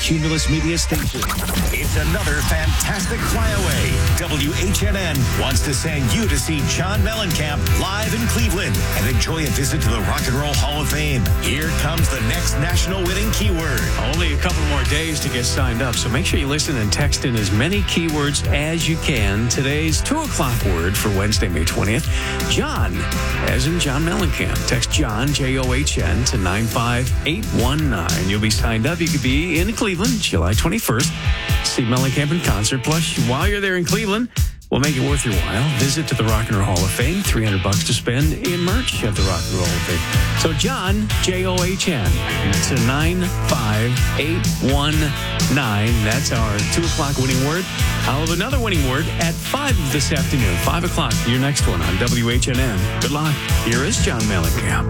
Cumulus Media Station. It's another fantastic flyaway. WHNN wants to send you to see John Mellencamp live in Cleveland and enjoy a visit to the Rock and Roll Hall of Fame. Here comes the next national winning keyword. Only a couple more days to get signed up, so make sure you listen and text in as many keywords as you can. Today's 2 o'clock word for Wednesday, May 20th, John, as in John Mellencamp. Text John, John, to 95819. You'll be signed up. You could be in Cleveland, July 21st. See Mellencamp in concert. Plus, while you're there in Cleveland, we'll make it worth your while. Visit to the Rock and Roll Hall of Fame. $300 to spend in merch at the Rock and Roll Hall of Fame. So John, John, to 95819. That's our 2 o'clock winning word. I'll have another winning word at 5 this afternoon. 5 o'clock, your next one on WHNN. Good luck. Here is John Mellencamp.